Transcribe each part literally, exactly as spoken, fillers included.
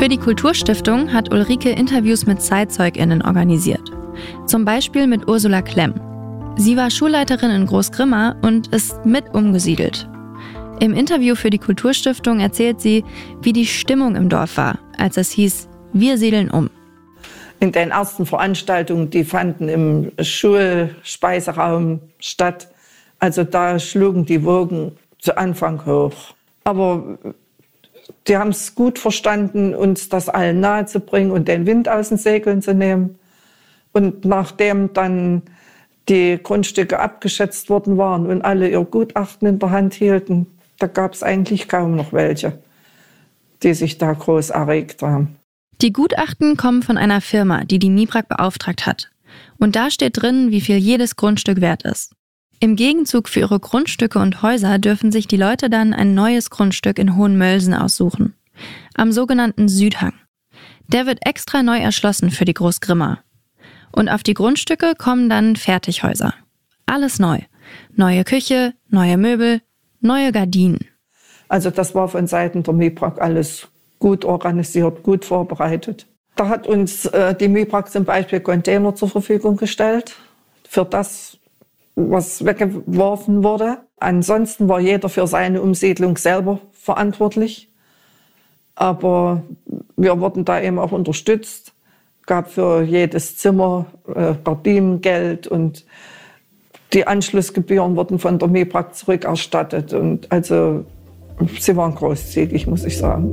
Für die Kulturstiftung hat Ulrike Interviews mit ZeitzeugInnen organisiert. Zum Beispiel mit Ursula Klemm. Sie war Schulleiterin in Großgrimma und ist mit umgesiedelt. Im Interview für die Kulturstiftung erzählt sie, wie die Stimmung im Dorf war, als es hieß, wir siedeln um. In den ersten Veranstaltungen, die fanden im Schulspeiseraum statt. Also da schlugen die Wogen zu Anfang hoch. Aber die haben es gut verstanden, uns das allen nahezubringen und den Wind aus den Segeln zu nehmen. Und nachdem dann die Grundstücke abgeschätzt worden waren und alle ihr Gutachten in der Hand hielten, da gab es eigentlich kaum noch welche, die sich da groß erregt haben. Die Gutachten kommen von einer Firma, die die MIBRAG beauftragt hat. Und da steht drin, wie viel jedes Grundstück wert ist. Im Gegenzug für ihre Grundstücke und Häuser dürfen sich die Leute dann ein neues Grundstück in Hohenmölsen aussuchen. Am sogenannten Südhang. Der wird extra neu erschlossen für die Großgrimma. Und auf die Grundstücke kommen dann Fertighäuser. Alles neu. Neue Küche, neue Möbel, neue Gardinen. Also das war von Seiten der MIBRAG alles gut organisiert, gut vorbereitet. Da hat uns äh, die MIBRAG zum Beispiel Container zur Verfügung gestellt für das, was weggeworfen wurde. Ansonsten war jeder für seine Umsiedlung selber verantwortlich. Aber wir wurden da eben auch unterstützt. Gab für jedes Zimmer äh, Gardinengeld und die Anschlussgebühren wurden von der MIBRAG zurückerstattet. Und also sie waren großzügig, muss ich sagen.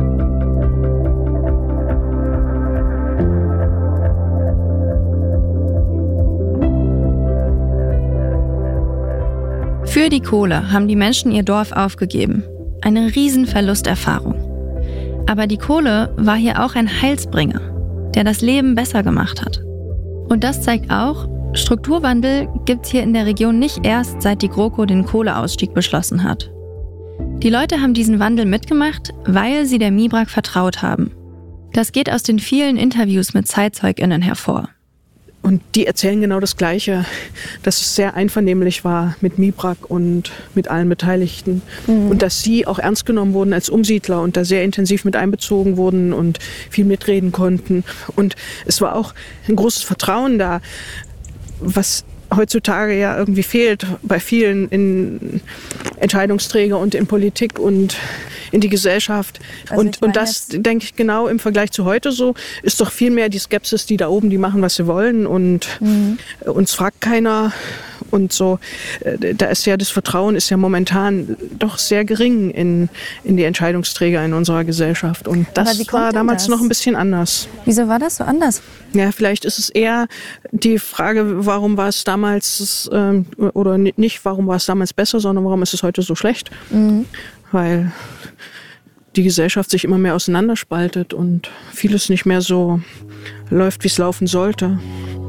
Für die Kohle haben die Menschen ihr Dorf aufgegeben. Eine Riesenverlusterfahrung. Aber die Kohle war hier auch ein Heilsbringer, der das Leben besser gemacht hat. Und das zeigt auch, Strukturwandel gibt's hier in der Region nicht erst, seit die GroKo den Kohleausstieg beschlossen hat. Die Leute haben diesen Wandel mitgemacht, weil sie der MIBRAG vertraut haben. Das geht aus den vielen Interviews mit ZeitzeugInnen hervor. Und die erzählen genau das Gleiche, dass es sehr einvernehmlich war mit MIBRAG und mit allen Beteiligten. Mhm. Und dass sie auch ernst genommen wurden als Umsiedler und da sehr intensiv mit einbezogen wurden und viel mitreden konnten. Und es war auch ein großes Vertrauen da, was heutzutage ja irgendwie fehlt bei vielen in Entscheidungsträger und in Politik und in die Gesellschaft. Also und, und das, denke ich, genau im Vergleich zu heute so, ist doch viel mehr die Skepsis, die da oben, die machen, was sie wollen und mhm. uns fragt keiner. Und so, da ist ja das Vertrauen ist ja momentan doch sehr gering in, in die Entscheidungsträger in unserer Gesellschaft. Und das war damals das? noch ein bisschen anders. Wieso war das so anders? Ja, vielleicht ist es eher die Frage, warum war es damals, ähm, oder nicht, warum war es damals besser, sondern warum ist es heute so schlecht? Mhm. Weil die Gesellschaft sich immer mehr auseinanderspaltet und vieles nicht mehr so läuft, wie es laufen sollte.